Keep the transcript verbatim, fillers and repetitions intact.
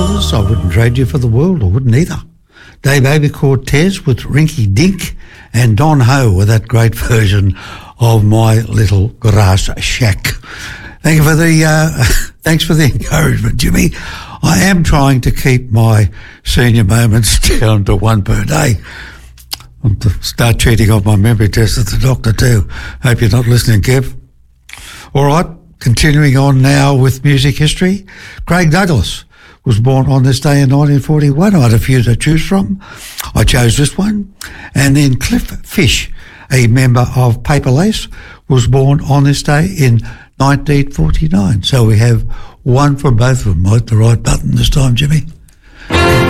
Nicholas, I wouldn't trade you for the world, I wouldn't either. Dave Baby Cortez with Rinky Dink, and Don Ho with that great version of My Little Grass Shack. Thank you for the uh, thanks for the encouragement, Jimmy. I am trying to keep my senior moments down to one per day. I'm to start cheating off my memory test at the doctor too. Hope you're not listening, Kev. All right, continuing on now with music history. Craig Douglas was born on this day in nineteen forty-one. I had a few to choose from. I chose this one. And then Cliff Fish, a member of Paper Lace, was born on this day in nineteen forty-nine. So we have one from both of them. Hit the right button this time, Jimmy.